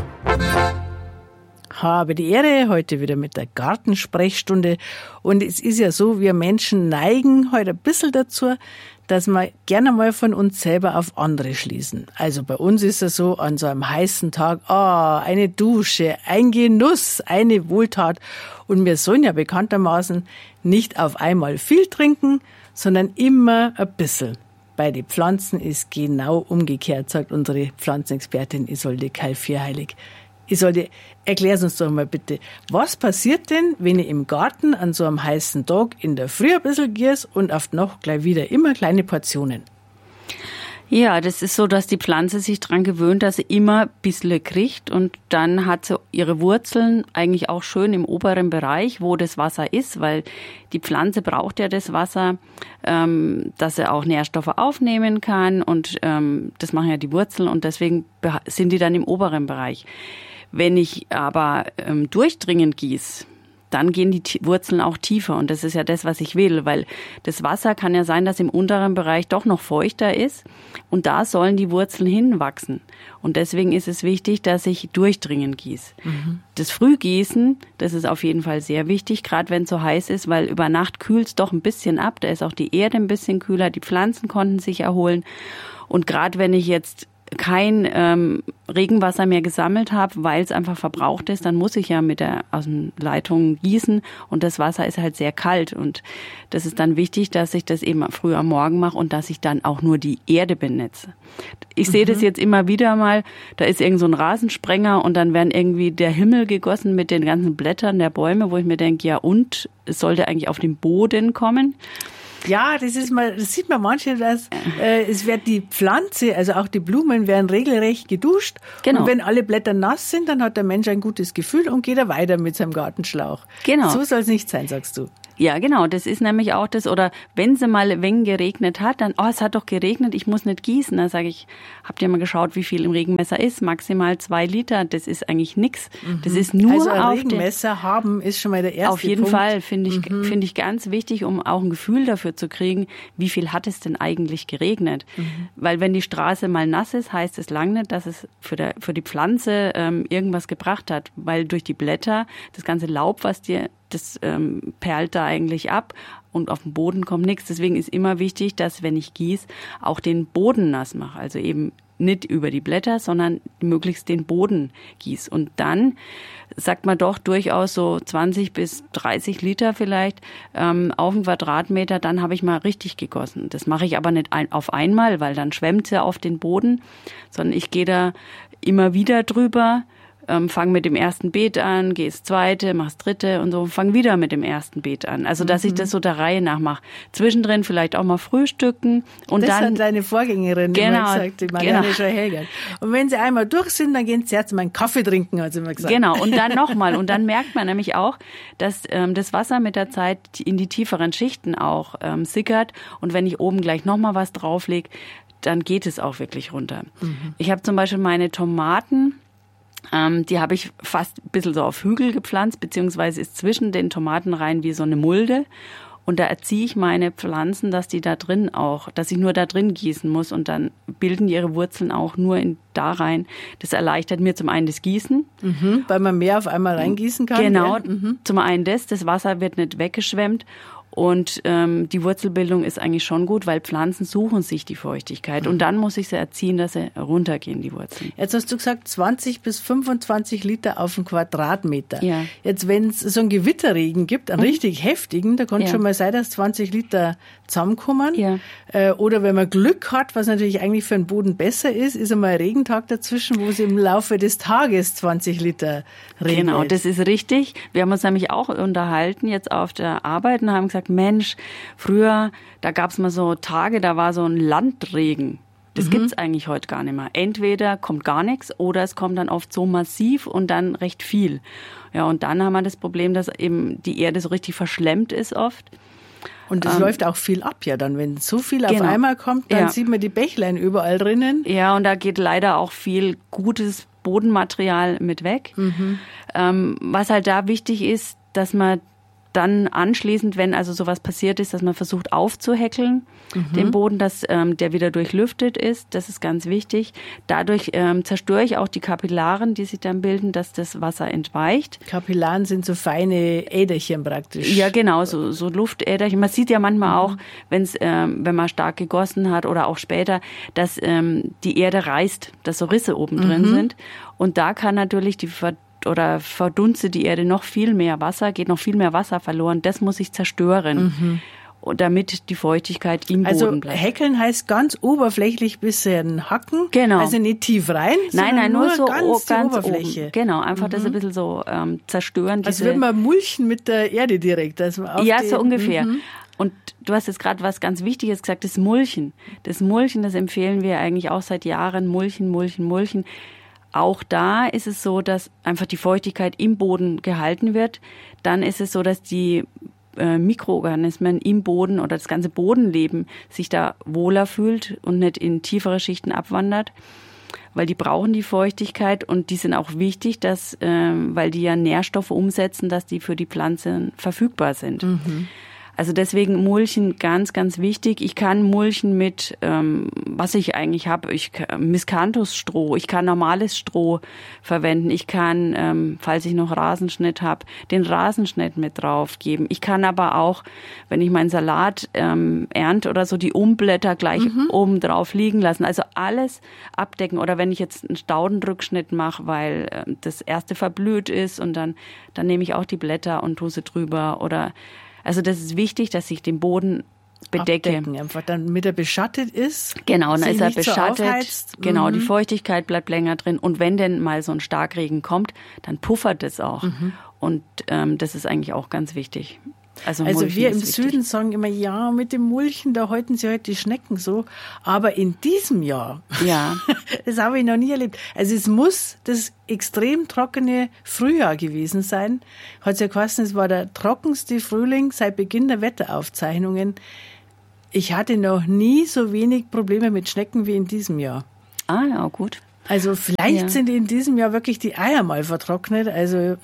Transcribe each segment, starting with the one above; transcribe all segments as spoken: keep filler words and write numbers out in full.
Habe die Ehre, heute wieder mit der Gartensprechstunde. Und es ist ja so, wir Menschen neigen heute ein bisschen dazu, dass wir gerne mal von uns selber auf andere schließen. Also bei uns ist es so, an so einem heißen Tag, ah, oh, eine Dusche, ein Genuss, eine Wohltat. Und wir sollen ja bekanntermaßen nicht auf einmal viel trinken, sondern immer ein bisschen. Bei den Pflanzen ist genau umgekehrt, sagt unsere Pflanzenexpertin Isolde Keil-Vierheilig. Isolde, erklär's uns doch mal bitte. Was passiert denn, wenn ich im Garten an so einem heißen Tag in der Früh ein bisschen gieße und auf die Nacht gleich wieder immer kleine Portionen? Ja, das ist so, dass die Pflanze sich dran gewöhnt, dass sie immer ein bisschen kriegt und dann hat sie ihre Wurzeln eigentlich auch schön im oberen Bereich, wo das Wasser ist, weil die Pflanze braucht ja das Wasser, ähm, dass sie auch Nährstoffe aufnehmen kann und ähm, das machen ja die Wurzeln und deswegen sind die dann im oberen Bereich. Wenn ich aber ähm, durchdringend gieße, dann gehen die T- Wurzeln auch tiefer und das ist ja das, was ich will, weil das Wasser kann ja sein, dass im unteren Bereich doch noch feuchter ist und da sollen die Wurzeln hinwachsen und deswegen ist es wichtig, dass ich durchdringend gieße. Mhm. Das Frühgießen, das ist auf jeden Fall sehr wichtig, gerade wenn es so heiß ist, weil über Nacht kühlt es doch ein bisschen ab, da ist auch die Erde ein bisschen kühler, die Pflanzen konnten sich erholen und gerade wenn ich jetzt kein ähm, Regenwasser mehr gesammelt habe, weil es einfach verbraucht ist, dann muss ich ja mit der aus den Leitungen gießen und das Wasser ist halt sehr kalt und das ist dann wichtig, dass ich das eben früh am Morgen mache und dass ich dann auch nur die Erde benetze. Ich sehe mhm. das jetzt immer wieder mal, da ist irgend so ein Rasensprenger und dann werden irgendwie der Himmel gegossen mit den ganzen Blättern der Bäume, wo ich mir denke, ja und, es sollte eigentlich auf den Boden kommen. Ja, das ist mal, das sieht man manchmal, dass äh, es wird die Pflanze, also auch die Blumen werden regelrecht geduscht. Genau. Und wenn alle Blätter nass sind, dann hat der Mensch ein gutes Gefühl und geht er weiter mit seinem Gartenschlauch. Genau. So soll es nicht sein, sagst du. Ja, genau, das ist nämlich auch das, oder wenn sie mal ein wenig geregnet hat, dann, oh, es hat doch geregnet, ich muss nicht gießen. Dann sage ich, habt ihr mal geschaut, wie viel im Regenmesser ist? Maximal zwei Liter, das ist eigentlich nix. Mhm. Das ist nur also ein auf Regenmesser haben ist schon mal der erste Auf jeden Punkt. Fall, finde ich, mhm. finde ich ganz wichtig, um auch ein Gefühl dafür zu kriegen, wie viel hat es denn eigentlich geregnet? Mhm. Weil wenn die Straße mal nass ist, heißt es lang nicht, dass es für, der, für die Pflanze ähm, irgendwas gebracht hat, weil durch die Blätter, das ganze Laub, was dir das ähm, perlt da eigentlich ab und auf den Boden kommt nichts. Deswegen ist immer wichtig, dass, wenn ich gieße, auch den Boden nass mache. Also eben nicht über die Blätter, sondern möglichst den Boden gieße. Und dann sagt man doch durchaus so zwanzig bis dreißig Liter vielleicht ähm, auf einen Quadratmeter, dann habe ich mal richtig gegossen. Das mache ich aber nicht ein, auf einmal, weil dann schwemmt es ja auf den Boden, sondern ich gehe da immer wieder drüber, Ähm, fang mit dem ersten Beet an, geh ins zweite, mach's dritte und so, fang wieder mit dem ersten Beet an. Also, dass mhm. ich das so der Reihe nach mache. Zwischendrin vielleicht auch mal frühstücken und das dann... Das hat deine Vorgängerin genau, immer gesagt, die Marianne genau. Scheu-Helgert. Und wenn sie einmal durch sind, dann gehen sie erst mal einen Kaffee trinken, hat sie immer gesagt. Genau, und dann nochmal. Und dann merkt man nämlich auch, dass ähm, das Wasser mit der Zeit in die tieferen Schichten auch ähm, sickert. Und wenn ich oben gleich nochmal was drauflege, dann geht es auch wirklich runter. Mhm. Ich habe zum Beispiel meine Tomaten... Ähm, die habe ich fast ein bisschen so auf Hügel gepflanzt, beziehungsweise ist zwischen den Tomatenreihen wie so eine Mulde. Und da erziehe ich meine Pflanzen, dass die da drin auch, dass ich nur da drin gießen muss und dann bilden die ihre Wurzeln auch nur in da rein. Das erleichtert mir zum einen das Gießen. Mhm, weil man mehr auf einmal reingießen kann. Genau, mhm. zum einen das, das Wasser wird nicht weggeschwemmt. Und ähm, die Wurzelbildung ist eigentlich schon gut, weil Pflanzen suchen sich die Feuchtigkeit. Und dann muss ich sie erziehen, dass sie runtergehen, die Wurzeln. Jetzt hast du gesagt, zwanzig bis fünfundzwanzig Liter auf einen Quadratmeter. Ja. Jetzt, wenn es so einen Gewitterregen gibt, einen mhm. richtig heftigen, da kann es ja. schon mal sein, dass zwanzig Liter zusammenkommen. Ja. Äh, oder wenn man Glück hat, was natürlich eigentlich für den Boden besser ist, ist einmal ein Regentag dazwischen, wo es im Laufe des Tages zwanzig Liter regnet. Genau, das ist richtig. Wir haben uns nämlich auch unterhalten jetzt auf der Arbeit und haben gesagt, Mensch, früher, da gab's mal so Tage, da war so ein Landregen. Das mhm. gibt's eigentlich heute gar nicht mehr. Entweder kommt gar nichts oder es kommt dann oft so massiv und dann recht viel. Ja, und dann haben wir das Problem, dass eben die Erde so richtig verschlemmt ist oft. Und es ähm, läuft auch viel ab, ja dann. Wenn so viel genau. auf einmal kommt, dann ja. sieht man die Bächlein überall drinnen. Ja, und da geht leider auch viel gutes Bodenmaterial mit weg. Mhm. Ähm, was halt da wichtig ist, dass man dann anschließend, wenn also sowas passiert ist, dass man versucht aufzuhäckeln, mhm. den Boden, dass ähm, der wieder durchlüftet ist. Das ist ganz wichtig. Dadurch ähm, zerstöre ich auch die Kapillaren, die sich dann bilden, dass das Wasser entweicht. Kapillaren sind so feine Äderchen praktisch. Ja, genau, so, so Luftäderchen. Man sieht ja manchmal mhm. auch, wenn's, ähm, wenn man stark gegossen hat oder auch später, dass ähm, die Erde reißt, dass so Risse oben drin mhm. sind. Und da kann natürlich die Ver- oder verdunstet die Erde noch viel mehr Wasser, geht noch viel mehr Wasser verloren. Das muss ich zerstören, mhm. und damit die Feuchtigkeit im also Boden bleibt. Also häkeln heißt ganz oberflächlich bisschen hacken, genau. also nicht tief rein, nein, nein, nur, nur so ganz, ganz die Oberfläche. Oben. Genau, einfach mhm. das ein bisschen so ähm, zerstören. Als würde man mulchen mit der Erde direkt. Dass man auf ja, die, so ungefähr. Mhm. Und du hast jetzt gerade was ganz Wichtiges gesagt, das Mulchen. Das Mulchen, das empfehlen wir eigentlich auch seit Jahren, Mulchen, Mulchen, Mulchen. Auch da ist es so, dass einfach die Feuchtigkeit im Boden gehalten wird. Dann ist es so, dass die äh, Mikroorganismen im Boden oder das ganze Bodenleben sich da wohler fühlt und nicht in tiefere Schichten abwandert, weil die brauchen die Feuchtigkeit und die sind auch wichtig, dass, äh, weil die ja Nährstoffe umsetzen, dass die für die Pflanzen verfügbar sind. Mhm. Also deswegen Mulchen ganz, ganz wichtig. Ich kann mulchen mit, ähm, was ich eigentlich habe. Ich Miscanthus-Stroh, ich kann normales Stroh verwenden. Ich kann, ähm, falls ich noch Rasenschnitt habe, den Rasenschnitt mit drauf geben. Ich kann aber auch, wenn ich meinen Salat ähm, ernte oder so, die Umblätter gleich mhm. oben drauf liegen lassen. Also alles abdecken. Oder wenn ich jetzt einen Staudendrückschnitt mache, weil äh, das erste verblüht ist und dann, dann nehme ich auch die Blätter und tue sie drüber oder also das ist wichtig, dass ich den Boden bedecke. Abdecken, einfach dann mit er beschattet ist. Genau, dann ist er beschattet. So genau, mhm. die Feuchtigkeit bleibt länger drin. Und wenn denn mal so ein Starkregen kommt, dann puffert es auch. Mhm. Und ähm, das ist eigentlich auch ganz wichtig. Also, also wir im wichtig. Süden sagen immer, ja, mit dem Mulchen, da halten sie halt die Schnecken so. Aber in diesem Jahr, ja. das habe ich noch nie erlebt. Also es muss das extrem trockene Frühjahr gewesen sein. Hat es ja geheißen, es war der trockenste Frühling seit Beginn der Wetteraufzeichnungen. Ich hatte noch nie so wenig Probleme mit Schnecken wie in diesem Jahr. Ah ja, gut. Also vielleicht ja. sind in diesem Jahr wirklich die Eier mal vertrocknet. Also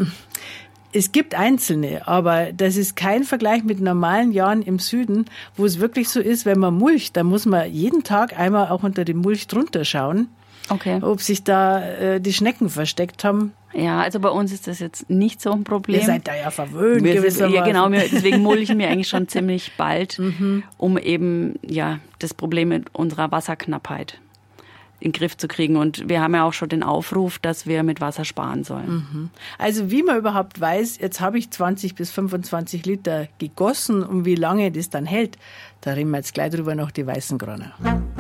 es gibt einzelne, aber das ist kein Vergleich mit normalen Jahren im Süden, wo es wirklich so ist, wenn man mulcht, dann muss man jeden Tag einmal auch unter dem Mulch drunter schauen, okay. ob sich da äh, die Schnecken versteckt haben. Ja, also bei uns ist das jetzt nicht so ein Problem. Ihr seid da ja verwöhnt. Wir sind, ja, genau, wir, deswegen mulchen wir eigentlich schon ziemlich bald, mhm. um eben ja das Problem mit unserer Wasserknappheit in den Griff zu kriegen. Und wir haben ja auch schon den Aufruf, dass wir mit Wasser sparen sollen. Mhm. Also wie man überhaupt weiß, jetzt habe ich zwanzig bis fünfundzwanzig Liter gegossen und wie lange das dann hält, da reden wir jetzt gleich drüber noch die weißen Graner.